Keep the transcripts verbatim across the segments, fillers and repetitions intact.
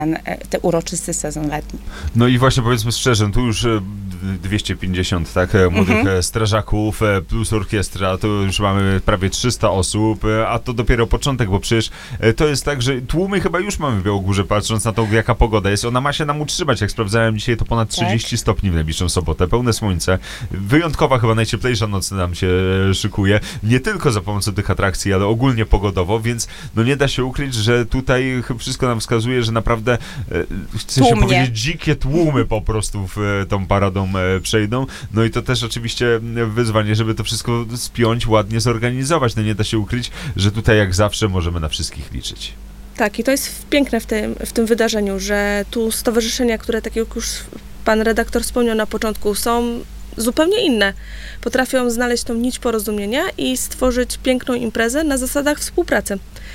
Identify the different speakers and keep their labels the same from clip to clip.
Speaker 1: ten, ten uroczysty sezon letni.
Speaker 2: No i właśnie powiedzmy szczerze, tu już dwieście pięćdziesiąt tak, młodych mhm. strażaków plus orkiestra, to już mamy prawie trzysta osób, a to dopiero początek, bo przecież to jest tak, że tłumy chyba już mamy w Białogórze, patrząc na to, jaka pogoda jest. Ona ma się nam utrzymać, jak sprawdzałem dzisiaj, to ponad trzydzieści tak. stopni w najbliższą sobotę, pełne słońce. Wyjątkowa, chyba najcieplejsza noc nam się szykuje, nie tylko za pomocą tych atrakcji, ale ogólnie pogodowo, więc no nie da się ukryć, że tutaj wszystko nam wskazuje, że naprawdę chce się powiedzieć, dzikie tłumy po prostu w tą paradą przejdą. No i to też oczywiście wyzwanie, żeby to wszystko spiąć, ładnie zorganizować. No nie da się ukryć, że tutaj jak zawsze możemy na wszystkich liczyć.
Speaker 3: Tak, i to jest piękne w tym, w tym wydarzeniu, że tu stowarzyszenia, które, tak jak już pan redaktor wspomniał na początku, są zupełnie inne. Potrafią znaleźć tą nić porozumienia i stworzyć piękną imprezę na zasadach współpracy.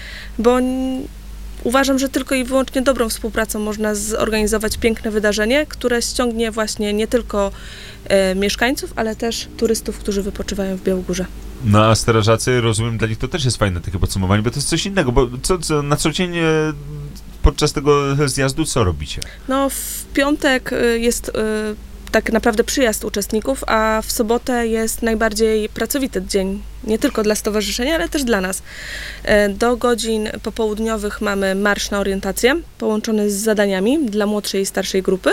Speaker 3: Bo uważam, że tylko i wyłącznie dobrą współpracą można zorganizować piękne wydarzenie, które ściągnie właśnie nie tylko e, mieszkańców, ale też turystów, którzy wypoczywają w Białogórze.
Speaker 2: No a strażacy, rozumiem, dla nich to też jest fajne takie podsumowanie, bo to jest coś innego, bo co, co, na co dzień e, podczas tego zjazdu co robicie?
Speaker 3: No w piątek jest e, tak naprawdę przyjazd uczestników, a w sobotę jest najbardziej pracowity dzień, nie tylko dla stowarzyszenia, ale też dla nas. Do godzin popołudniowych mamy marsz na orientację, połączony z zadaniami dla młodszej i starszej grupy,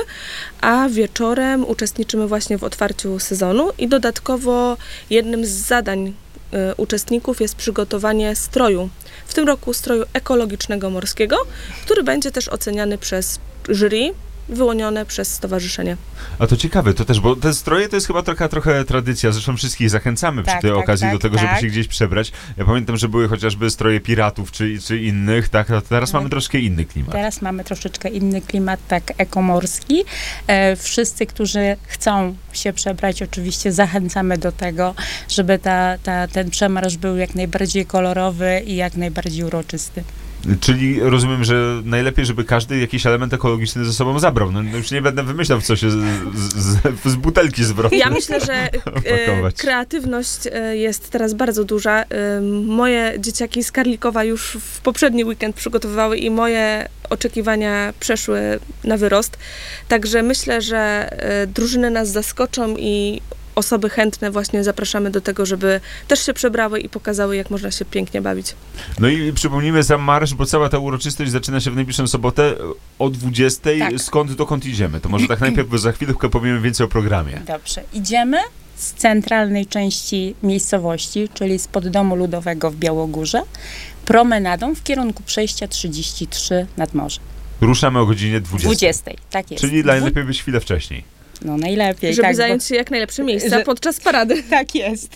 Speaker 3: a wieczorem uczestniczymy właśnie w otwarciu sezonu i dodatkowo jednym z zadań uczestników jest przygotowanie stroju, w tym roku stroju ekologicznego morskiego, który będzie też oceniany przez jury, wyłonione przez stowarzyszenie.
Speaker 2: A to ciekawe, to też, bo te stroje to jest chyba trochę, trochę tradycja, zresztą wszystkich zachęcamy tak, przy tej tak, okazji tak, do tego, tak. żeby się gdzieś przebrać. Ja pamiętam, że były chociażby stroje piratów czy, czy innych, tak, a teraz tak. mamy troszkę inny klimat.
Speaker 1: Teraz mamy troszeczkę inny klimat, tak, ekomorski. E, wszyscy, którzy chcą się przebrać, oczywiście zachęcamy do tego, żeby ta, ta, ten przemarsz był jak najbardziej kolorowy i jak najbardziej uroczysty.
Speaker 2: Czyli rozumiem, że najlepiej, żeby każdy jakiś element ekologiczny ze sobą zabrał. No, no już nie będę wymyślał, co się z, z, z butelki zwrotnej.
Speaker 3: Ja myślę, że e, kreatywność e, jest teraz bardzo duża. E, moje dzieciaki z Karlikowa już w poprzedni weekend przygotowywały i moje oczekiwania przeszły na wyrost. Także myślę, że e, drużyny nas zaskoczą i osoby chętne właśnie zapraszamy do tego, żeby też się przebrały i pokazały, jak można się pięknie bawić.
Speaker 2: No i przypomnijmy sam marsz, bo cała ta uroczystość zaczyna się w najbliższą sobotę o dwudziestej. Tak. Skąd dokąd idziemy? To może tak najpierw, bo za chwilkę powiemy więcej o programie.
Speaker 1: Dobrze. Idziemy z centralnej części miejscowości, czyli spod Domu Ludowego w Białogórze, promenadą w kierunku przejścia trzydzieści trzy nad morze.
Speaker 2: Ruszamy o godzinie dwudziestej.
Speaker 1: dwudziestej, tak jest.
Speaker 2: Czyli najlepiej być chwilę wcześniej.
Speaker 1: No najlepiej.
Speaker 3: Żeby
Speaker 1: tak,
Speaker 3: zająć
Speaker 1: bo...
Speaker 3: się jak najlepsze miejsca
Speaker 1: że...
Speaker 3: podczas parady.
Speaker 1: Tak jest.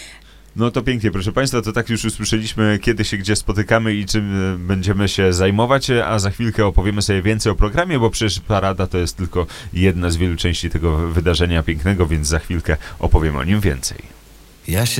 Speaker 2: No to pięknie, proszę Państwa, to tak już usłyszeliśmy, kiedy się gdzie spotykamy i czym będziemy się zajmować, a za chwilkę opowiemy sobie więcej o programie, bo przecież parada to jest tylko jedna z wielu części tego wydarzenia pięknego, więc za chwilkę opowiem o nim więcej. Ja się